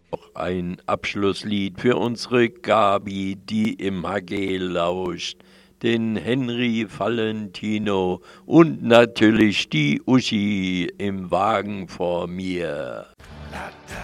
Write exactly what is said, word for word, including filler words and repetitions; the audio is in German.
Ein Abschlusslied für unsere Gabi, die im H G lauscht, den Henry Valentino und natürlich die Uschi im Wagen vor mir.